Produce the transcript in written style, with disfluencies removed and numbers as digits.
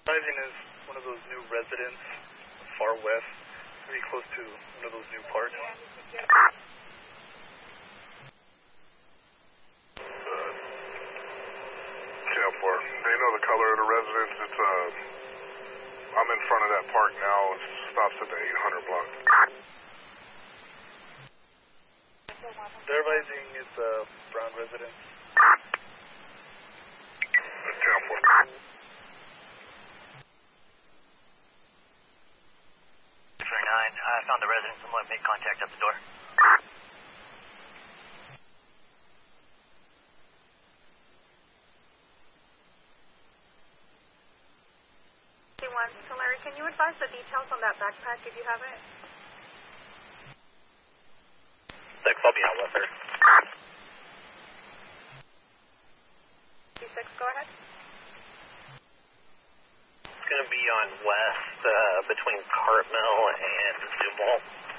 Rising is one of those new residents, far west, pretty close to one of those new parks. 10-4. They know the color of the residence. It's I'm in front of that park now. It stops at the 800 block. Their Rising is a brown residence. 10-4. 9, I found the resident. Someone made contact at the door. So Larry, can you advise the details on that backpack if you have it? 6, I'll be out with her. 6, go ahead. It's going to be on west between Cartmill and Zumwalt.